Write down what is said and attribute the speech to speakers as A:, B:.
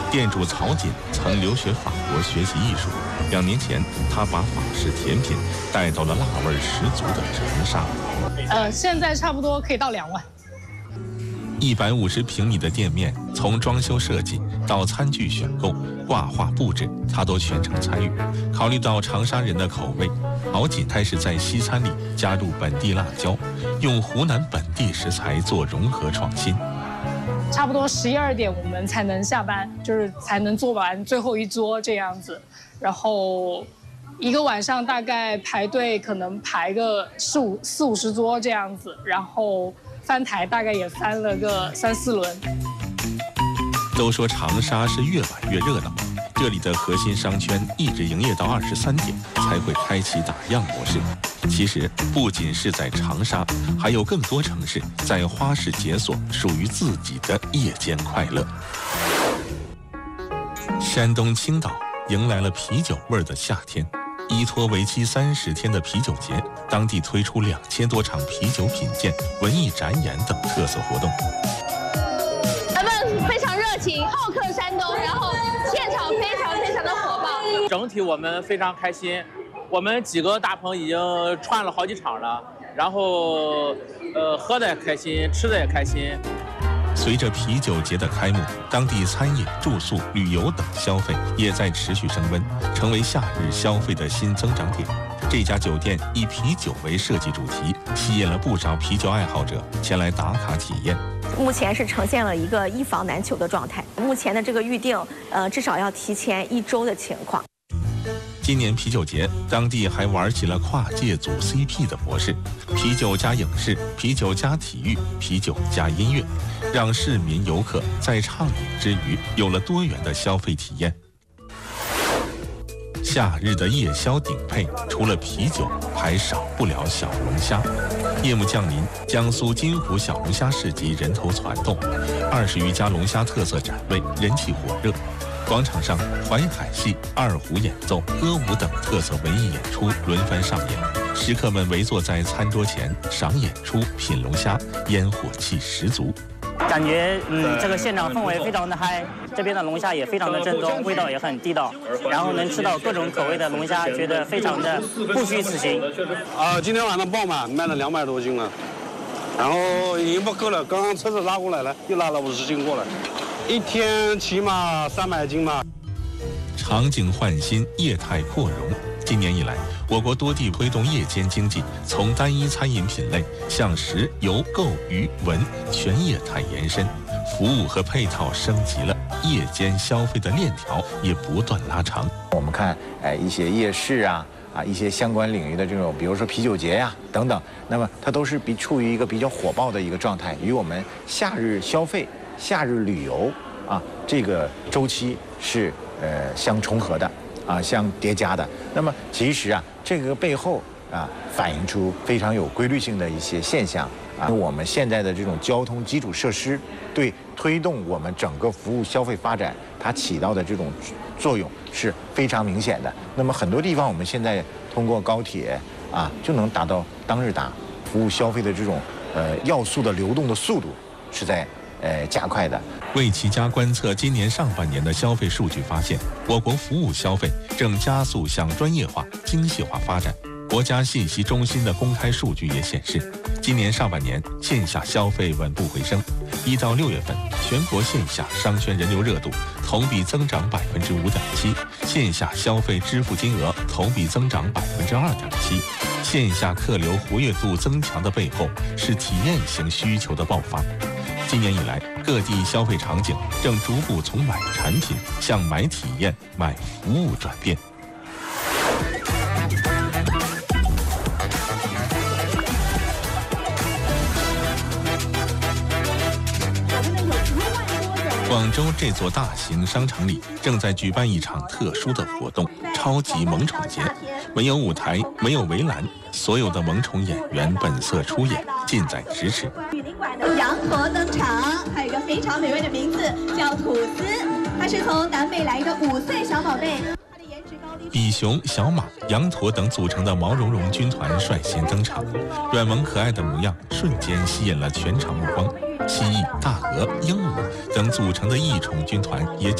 A: 店主曹锦曾留学法国学习艺术，2年前他把法式甜品带到了辣味十足的长沙。
B: 现在差不多可以到2万。
A: 150平米的店面，从装修设计到餐具选购、挂画布置，他都全程参与。考虑到长沙人的口味，曹锦开始在西餐里加入本地辣椒，用湖南本地食材做融合创新。
B: 差不多11、12点我们才能下班，就是才能做完最后一桌这样子。然后一个晚上大概排队可能排个40、50桌这样子，然后翻台大概也翻了个3、4轮。
A: 都说长沙是越晚越热闹，这里的核心商圈一直营业到23点才会开启打烊模式。其实不仅是在长沙，还有更多城市在花市解锁属于自己的夜间快乐。山东青岛迎来了啤酒味的夏天，依托为期30天的啤酒节，当地推出2000多场啤酒品鉴、文艺展演等特色活动。
C: 咱们非常热情，好客山东，然后现场非常的火爆。
D: 整体我们非常开心，我们几个大棚已经串了好几场了，然后喝的也开心，吃的也开心。
A: 随着啤酒节的开幕，当地餐饮、住宿、旅游等消费也在持续升温，成为夏日消费的新增长点。这家酒店以啤酒为设计主题，吸引了不少啤酒爱好者前来打卡体验。
E: 目前是呈现了一个一房难求的状态，目前的这个预定，至少要提前1周的情况。
A: 今年啤酒节，当地还玩起了跨界组 CP 的模式，啤酒加影视、啤酒加体育、啤酒加音乐，让市民游客在畅饮之余有了多元的消费体验。夏日的夜宵顶配，除了啤酒，还少不了小龙虾。夜幕降临，江苏金湖小龙虾市集人头攒动，20余家龙虾特色展位人气火热。广场上，淮海戏、二胡演奏、歌舞等特色文艺演出轮番上演，食客们围坐在餐桌前赏演出、品龙虾，烟火气十足。
F: 感觉这个现场氛围非常的嗨，这边的龙虾也非常的正宗，味道也很地道，然后能吃到各种口味的龙虾，觉得非常的不虚此行。
G: 今天晚上爆满，卖了200多斤了，然后已经不够了，刚刚车子拉过来了，又拉了50斤过来，一天起码300斤嘛。
A: 场景焕新，业态扩容。今年以来，我国多地推动夜间经济从单一餐饮品类向食、游、购、娱、文全业态延伸，服务和配套升级了，夜间消费的链条也不断拉长。
H: 我们看，一些夜市啊，一些相关领域的这种，比如说啤酒节呀等等，那么它都是处于一个比较火爆的一个状态，与我们夏日消费、夏日旅游这个周期是相重合的。相叠加的。那么其实这个背后反映出非常有规律性的一些现象我们现在的这种交通基础设施对推动我们整个服务消费发展，它起到的这种作用是非常明显的。那么很多地方我们现在通过高铁就能达到当日达，服务消费的这种要素的流动的速度是在加快的。
A: 为齐家观测今年上半年的消费数据发现，我国服务消费正加速向专业化、精细化发展。国家信息中心的公开数据也显示，今年上半年线下消费稳步回升。1到6月份，全国线下商圈人流热度同比增长5.7%，线下消费支付金额同比增长2.7%。线下客流活跃度增强的背后，是体验型需求的爆发。今年以来，各地消费场景正逐步从买产品向买体验、买服务转变。广州这座大型商场里正在举办一场特殊的活动——超级萌宠节。没有舞台，没有围栏，所有的萌宠演员本色出演，近在咫尺。
I: 雨林馆的羊驼登场，还有一个非常美味的名字叫吐司，它是从南美来的5岁小宝贝。
A: 比熊、小马、羊驼等组成的毛茸茸军团率先登场，软萌可爱的模样瞬间吸引了全场目光。蜥蜴、大鹅、鹦鹉等组成的异宠军团也